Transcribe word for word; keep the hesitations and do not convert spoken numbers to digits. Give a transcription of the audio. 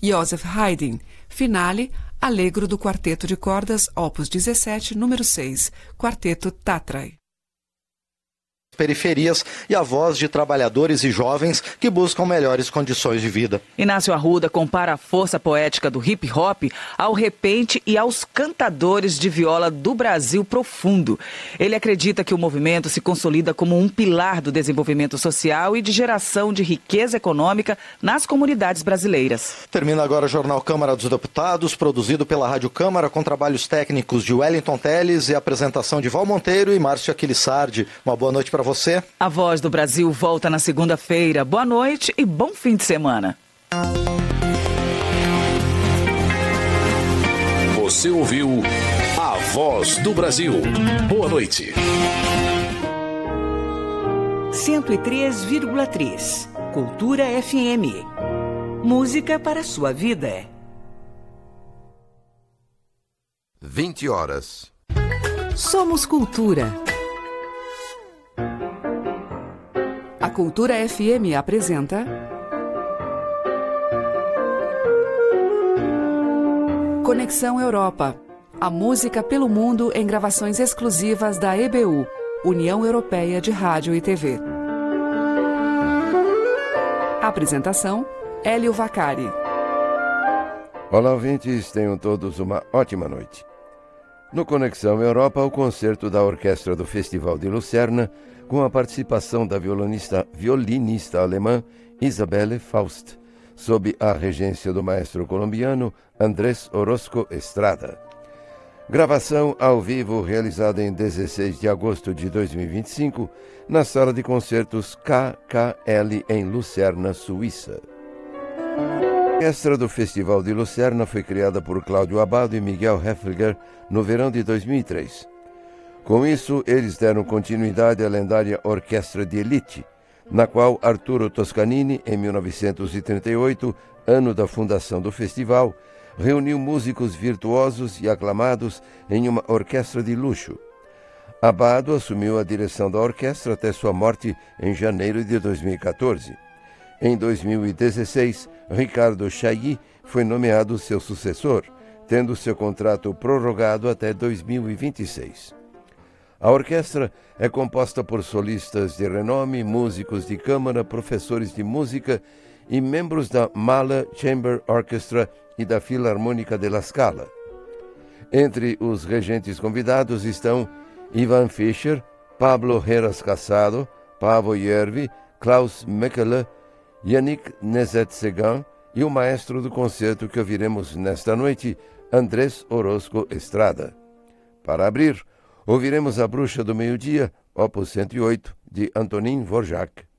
Joseph Haydn. Finale, Allegro do Quarteto de Cordas, opus dezessete, número seis, Quarteto Tatrai. Periferias e a voz de trabalhadores e jovens que buscam melhores condições de vida. Inácio Arruda compara a força poética do hip-hop ao repente e aos cantadores de viola do Brasil profundo. Ele acredita que o movimento se consolida como um pilar do desenvolvimento social e de geração de riqueza econômica nas comunidades brasileiras. Termina agora o Jornal Câmara dos Deputados, produzido pela Rádio Câmara, com trabalhos técnicos de Wellington Teles e apresentação de Val Monteiro e Márcio Aquilissardi. Uma boa noite para você. A Voz do Brasil volta na segunda-feira. Boa noite e bom fim de semana. Você ouviu A Voz do Brasil. Boa noite. cento e três vírgula três Cultura F M. Música para a sua vida. vinte horas. Somos Cultura. A Cultura F M apresenta Conexão Europa. A música pelo mundo em gravações exclusivas da E B U, União Europeia de Rádio e T V. Apresentação, Hélio Vaccari. Olá, ouvintes, tenham todos uma ótima noite. No Conexão Europa, o concerto da Orquestra do Festival de Lucerna, com a participação da violinista, violinista alemã Isabelle Faust, sob a regência do maestro colombiano Andrés Orozco Estrada. Gravação ao vivo realizada em dezesseis de agosto de dois mil e vinte e cinco, na Sala de Concertos K K L em Lucerna, Suíça. A Orquestra do Festival de Lucerna foi criada por Cláudio Abbado e Miguel Hefliger no verão de dois mil e três. Com isso, eles deram continuidade à lendária Orquestra de Elite, na qual Arturo Toscanini, em mil novecentos e trinta e oito, ano da fundação do festival, reuniu músicos virtuosos e aclamados em uma orquestra de luxo. Abbado assumiu a direção da orquestra até sua morte em janeiro de dois mil e quatorze. Em dois mil e dezesseis, Ricardo Chailly foi nomeado seu sucessor, tendo seu contrato prorrogado até dois mil e vinte e seis. A orquestra é composta por solistas de renome, músicos de câmara, professores de música e membros da Mahler Chamber Orchestra e da Filarmônica de La Scala. Entre os regentes convidados estão Ivan Fischer, Pablo Heras Casado, Paavo Järvi, Klaus Mekele, Yannick Nézet-Séguin e o maestro do concerto que ouviremos nesta noite, Andrés Orozco Estrada. Para abrir, ouviremos A Bruxa do Meio-Dia, opus cento e oito, de Antonin Dvorak.